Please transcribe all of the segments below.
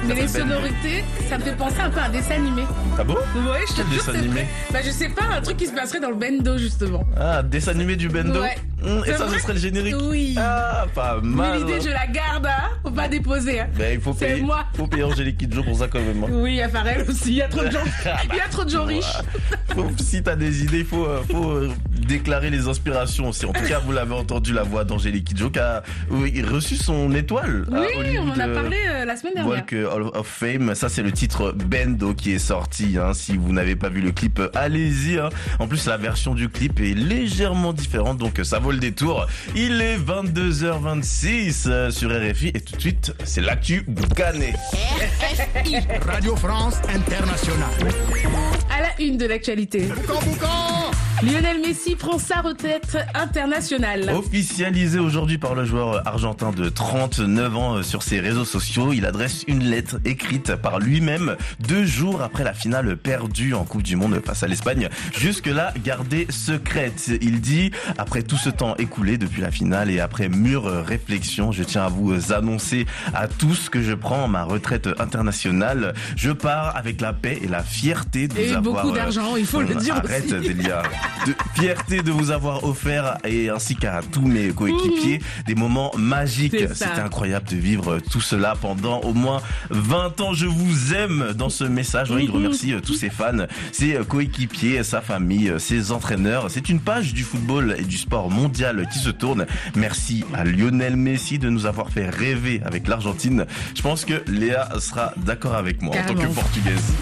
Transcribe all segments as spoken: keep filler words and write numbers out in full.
Mais les sonorités, ça me fait penser un peu à un dessin animé. Ah bon? Ouais, je te Quel jure, dessin c'est animé? vrai. Bah, je sais pas, un truc qui se passerait dans le bendo, justement. Ah, dessin animé du bendo. Ouais. Hum, et C'est ça, vrai? ce serait le générique. Oui. Ah, pas Mais mal. l'idée, je la garde, hein. Faut pas déposer, hein. Ben, il faut C'est payer, moi. faut payer Angélique Kidjo pour ça quand même. hein. Oui, il y a Pharrell aussi. Il y a trop de gens, il y a trop de gens riches. Faut- si t'as des idées, il faut, euh, faut euh, déclarer les inspirations aussi. En tout cas, vous l'avez entendu, la voix d'Angélique Kidjo qui a oui, reçu son étoile. à Oui, Hollywood, on en a euh, parlé euh, la semaine dernière. Walk Hall of Fame, ça c'est le titre Bendo qui est sorti. Hein. Si vous n'avez pas vu le clip, allez-y. Hein. En plus, la version du clip est légèrement différente, donc ça vaut le détour. Il est vingt-deux heures vingt-six euh, sur R F I et tout de suite, c'est l'actu Ghané. R F I, Radio France Internationale. À la une de l'actualité. Boucan, boucan. Lionel Messi prend sa retraite internationale. Officialisé aujourd'hui par le joueur argentin de trente-neuf ans sur ses réseaux sociaux, il adresse une lettre écrite par lui-même deux jours après la finale perdue en Coupe du Monde face à l'Espagne, jusque-là gardée secrète. Il dit, après tout ce temps écoulé depuis la finale et après mûre réflexion, je tiens à vous annoncer à tous que je prends ma retraite internationale. Je pars avec la paix et la fierté de Et vous avoir... beaucoup d'argent, il faut le dire Arrête, aussi. Delia. De fierté de vous avoir offert et ainsi qu'à tous mes coéquipiers des moments magiques. C'est ça. C'était incroyable de vivre tout cela pendant au moins vingt ans. Je vous aime dans ce message. Ouais, il remercie tous ses fans, ses coéquipiers, sa famille, ses entraîneurs. C'est une page du football et du sport mondial qui se tourne. Merci à Lionel Messi de nous avoir fait rêver avec l'Argentine. Je pense que Léa sera d'accord avec moi en tant que Carrément. Portugaise.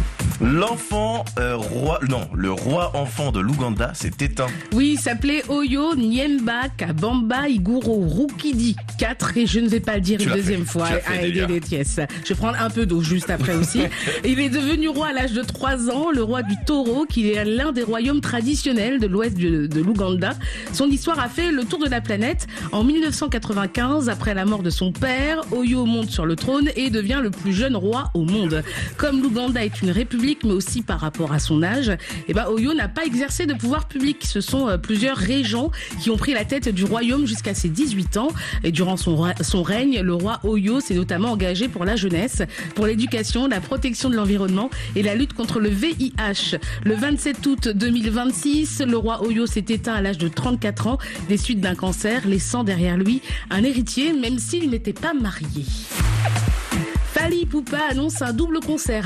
L'enfant euh, roi, non, le roi enfant de l'Ouganda s'est éteint. Oui, il s'appelait Oyo Nyemba Kabamba Iguro Rukidi quatre et je ne vais pas le dire Tu une l'as deuxième fait, fois. tu l'as fait, Ah, il Delia. est des pièces. Je vais prendre un peu d'eau juste après aussi. Il est devenu roi à l'âge de trois ans, le roi du taureau, qui est l'un des royaumes traditionnels de l'ouest de, de l'Ouganda. Son histoire a fait le tour de la planète. En mille neuf cent quatre-vingt-quinze, après la mort de son père, Oyo monte sur le trône et devient le plus jeune roi au monde. Comme l'Ouganda est une république, mais aussi par rapport à son âge, eh ben Oyo n'a pas exercé de pouvoir public. Ce sont euh, plusieurs régents qui ont pris la tête du royaume jusqu'à ses dix-huit ans. Et durant son, roi- son règne, le roi Oyo s'est notamment engagé pour la jeunesse, pour l'éducation, la protection de l'environnement et la lutte contre le V I H. Le vingt-sept août deux mille vingt-six, le roi Oyo s'est éteint à l'âge de trente-quatre ans des suites d'un cancer, laissant derrière lui un héritier, même s'il n'était pas marié. Fally Ipupa annonce un double concert